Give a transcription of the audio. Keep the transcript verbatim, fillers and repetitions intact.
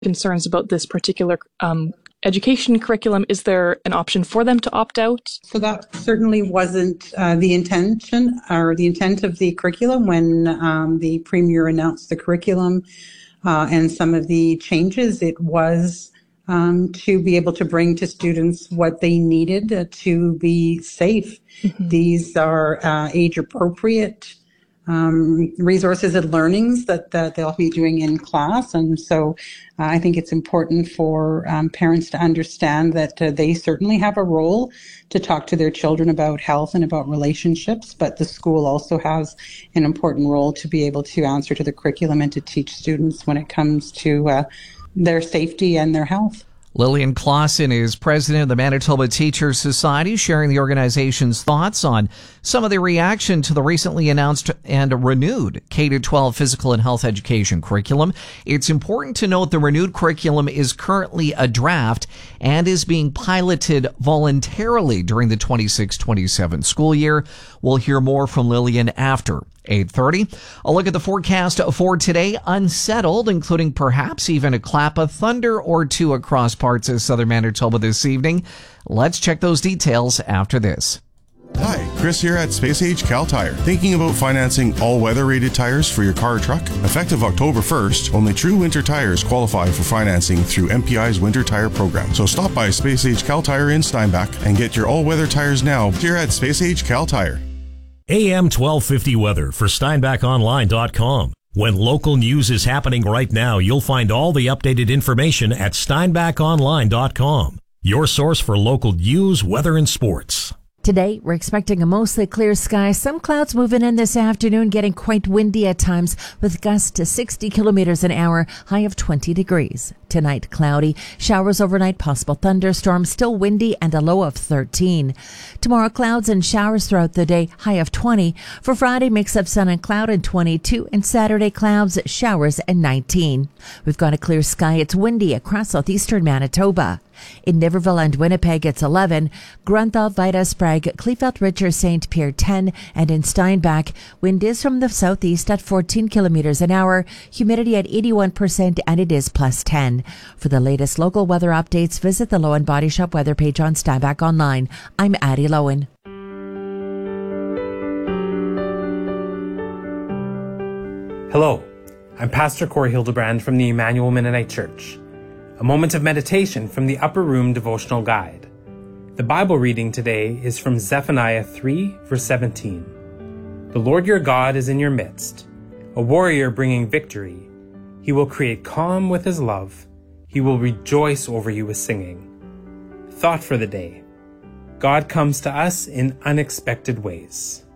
concerns about this particular um, education curriculum, is there an option for them to opt out? So that certainly wasn't uh, the intention or the intent of the curriculum when um, the Premier announced the curriculum uh, and some of the changes. It was um, to be able to bring to students what they needed uh, to be safe. Mm-hmm. These are uh, age-appropriate Um, resources and learnings that, that they'll be doing in class. And so uh, I think it's important for um, parents to understand that uh, they certainly have a role to talk to their children about health and about relationships, but the school also has an important role to be able to answer to the curriculum and to teach students when it comes to uh, their safety and their health. Lillian Clausen is president of the Manitoba Teachers Society, sharing the organization's thoughts on some of the reaction to the recently announced and renewed K through twelve physical and health education curriculum. It's important to note the renewed curriculum is currently a draft and is being piloted voluntarily during the twenty-six twenty-seven school year. We'll hear more from Lillian after eight thirty. A look at the forecast for today. Unsettled, including perhaps even a clap of thunder or two across parts of southern Manitoba this evening. Let's check those details after this. Hi, Chris here at Space Age Cal Tire. Thinking about financing all-weather rated tires for your car or truck? Effective October first, only true winter tires qualify for financing through M P I's Winter Tire Program. So stop by Space Age Cal Tire in Steinbach and get your all-weather tires now here at Space Age Cal Tire. A M twelve fifty weather for Steinbach Online dot com. When local news is happening right now, you'll find all the updated information at Steinbach Online dot com. Your source for local news, weather, and sports. Today, we're expecting a mostly clear sky. Some clouds moving in this afternoon, getting quite windy at times with gusts to sixty kilometers an hour, high of twenty degrees. Tonight, cloudy, showers overnight, possible thunderstorms, still windy, and a low of thirteen. Tomorrow, clouds and showers throughout the day, high of twenty. For Friday, mix of sun and cloud and twenty-two, and Saturday, clouds, showers, and nineteen. We've got a clear sky. It's windy across southeastern Manitoba. In Niverville and Winnipeg, it's eleven. Grunthal, Vida, Sprague, Kleefeld, Richard, Saint Pierre, ten. And in Steinbach, wind is from the southeast at fourteen kilometers an hour. Humidity at eighty-one percent, and it is plus ten. For the latest local weather updates, visit the Lowen Body Shop weather page on Steinbach Online. I'm Addie Lowen. Hello, I'm Pastor Corey Hildebrand from the Emmanuel Mennonite Church. A moment of meditation from the Upper Room Devotional Guide. The Bible reading today is from Zephaniah three, verse seventeen. The Lord your God is in your midst, a warrior bringing victory. He will create calm with his love. He will rejoice over you with singing. Thought for the day. God comes to us in unexpected ways.